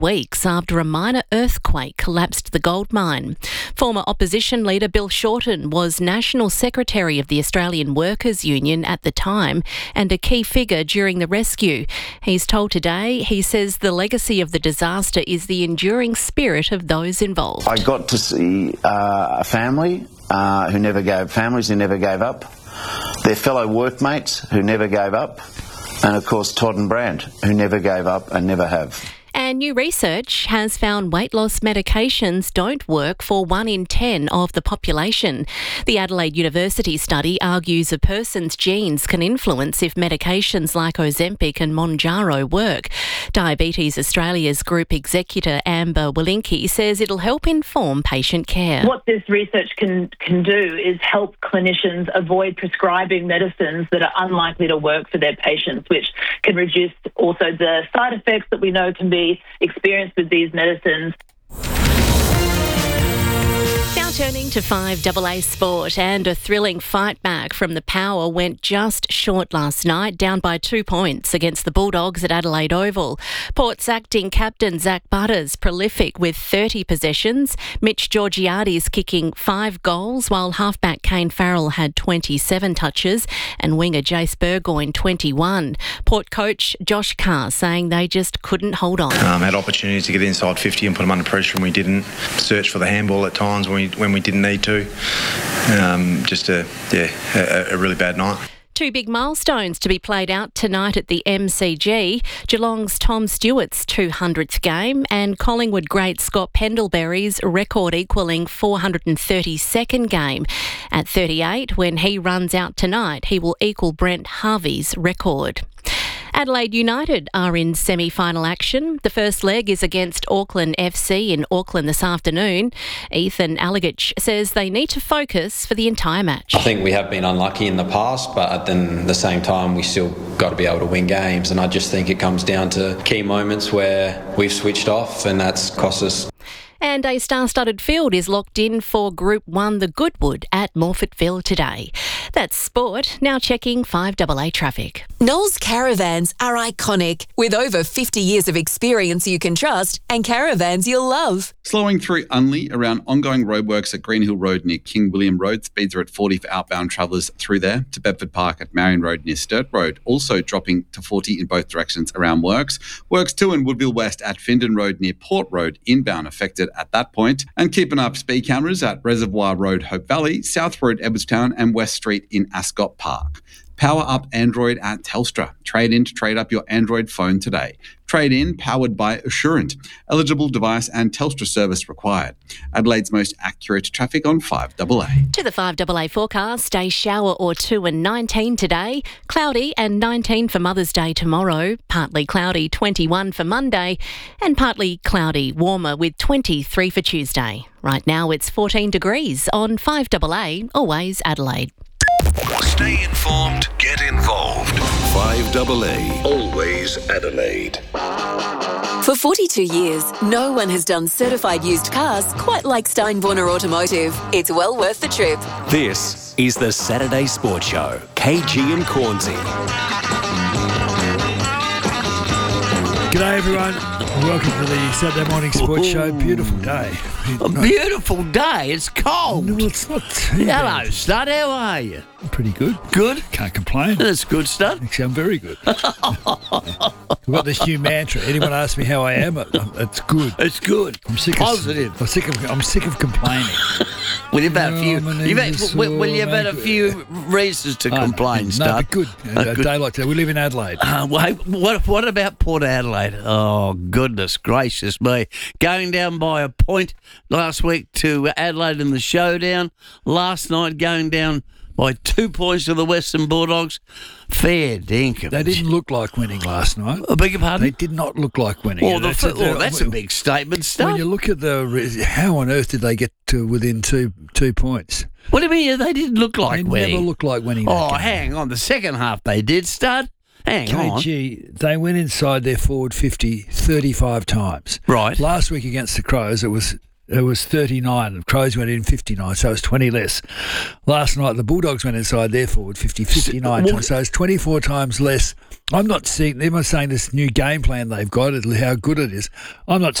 weeks after a minor earthquake collapsed the gold mine. Former opposition leader Bill Shorten was National Secretary of the Australian Workers' Union at the time and a key figure during the rescue. He's told Today, he says the legacy of the disaster is the enduring spirit of those involved. I got to see a family families who never gave up, their fellow workmates who never gave up, and of course Todd and Brand, who never gave up and never have. And new research has found weight loss medications don't work for 1 in 10 of the population. The Adelaide University study argues a person's genes can influence if medications like Ozempic and Mounjaro work. Diabetes Australia's group executor Amber Walinki says it'll help inform patient care. What this research can do is help clinicians avoid prescribing medicines that are unlikely to work for their patients, which can reduce also the side effects that we know can be experienced with these medicines. Now turning to 5AA sport, and a thrilling fight back from the Power went just short last night, down by 2 points against the Bulldogs at Adelaide Oval. Port's acting captain Zach Butters prolific with 30 possessions, Mitch Georgiades kicking 5 goals, while halfback Kane Farrell had 27 touches and winger Jace Burgoyne 21. Port coach Josh Carr saying they just couldn't hold on. Had opportunities to get inside 50 and put them under pressure, and we didn't. Search for the handball at times when we didn't need to. Just a really bad night. 2 big milestones to be played out tonight at the MCG. Geelong's Tom Stewart's 200th game and Collingwood great Scott Pendlebury's record equalling 432nd game. At 38, when he runs out tonight, he will equal Brent Harvey's record. Adelaide United are in semi-final action. The first leg is against Auckland FC in Auckland this afternoon. Ethan Allegich says they need to focus for the entire match. I think we have been unlucky in the past, but then at the same time we still got to be able to win games, and I just think it comes down to key moments where we've switched off and that's cost us. And a star-studded field is locked in for Group 1 the Goodwood at Morfettville today. That's sport. Now checking 5AA traffic. Knowles Caravans are iconic, with over 50 years of experience you can trust and caravans you'll love. Slowing through Unley around ongoing roadworks at Greenhill Road near King William Road. Speeds are at 40 for outbound travellers through there. To Bedford Park at Marion Road near Sturt Road. Also dropping to 40 in both directions around Works. Works 2 in Woodville West at Findon Road near Port Road, inbound affected at that point. And keeping up speed cameras at Reservoir Road, Hope Valley, South Road, Edwardstown and West Street in Ascot Park. Power up Android at Telstra. Trade in to trade up your Android phone today. Trade in powered by Assurant. Eligible device and Telstra service required. Adelaide's most accurate traffic on 5AA. To the 5AA forecast, a shower or 2 and 19 today. Cloudy and 19 for Mother's Day tomorrow. Partly cloudy, 21 for Monday. And partly cloudy, warmer with 23 for Tuesday. Right now it's 14 degrees on 5AA, always Adelaide. Stay informed, get involved. 5AA, always Adelaide. For 42 years, no one has done certified used cars quite like Steinborner Automotive. It's well worth the trip. This is the Saturday Sports Show. KG and Cornsey. G'day everyone, welcome to the Saturday Morning Sports Show. Beautiful day. A beautiful day, it's cold. No, it's not too Hello, bad. Stud, how are you? Pretty good. Good? Can't complain. That's good, Stud. Actually, I'm very good. I've got this new mantra. Anyone asks me how I am, it's good. It's good. I'm sick Positive. I'm sick of complaining. Well, you've had a few. my You've knees had, are well, sore, you've had a mate. few reasons to complain, No, Stud. but good. A Good. day like today. We live in Adelaide. What about Port Adelaide? Oh, goodness gracious me. Going down by a point last week to Adelaide in the showdown. Last night going down by 2 points to the Western Bulldogs. Fair dinkum. They didn't look like winning last night. I beg your pardon? They did not look like winning. Oh, that's a big statement, Stud. When you look at how on earth did they get to within 2 points? What do you mean they didn't look like They winning? never looked like winning. Oh, that game. hang on. The second half they did, Stud. Hang on. KG, they went inside their forward 50 35 times. Right. Last week against the Crows, it was it was 39. The Crows went in 59, so it was 20 less. Last night, the Bulldogs went inside their forward 59 times, so it's 24 times less. I'm not saying this new game plan they've got, how good it is. I'm not